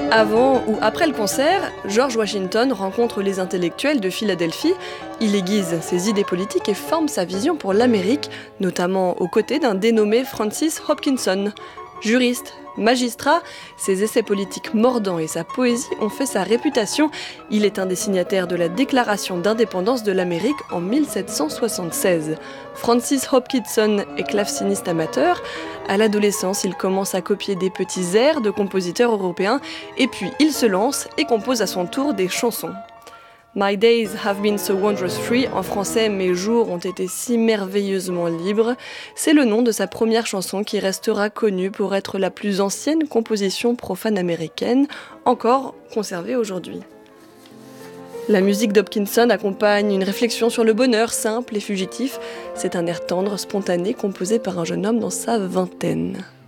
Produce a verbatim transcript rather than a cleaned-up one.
Avant ou après le concert, George Washington rencontre les intellectuels de Philadelphie, il aiguise ses idées politiques et forme sa vision pour l'Amérique, notamment aux côtés d'un dénommé Francis Hopkinson. Juriste, magistrat, ses essais politiques mordants et sa poésie ont fait sa réputation. Il est un des signataires de la Déclaration d'indépendance de l'Amérique en mille sept cent soixante-seize. Francis Hopkinson est claveciniste amateur. À l'adolescence, il commence à copier des petits airs de compositeurs européens et puis il se lance et compose à son tour des chansons. My days have been so wondrous free, en français, mes jours ont été si merveilleusement libres, c'est le nom de sa première chanson qui restera connue pour être la plus ancienne composition profane américaine, encore conservée aujourd'hui. La musique d'Hopkinson accompagne une réflexion sur le bonheur simple et fugitif, c'est un air tendre, spontané, composé par un jeune homme dans sa vingtaine.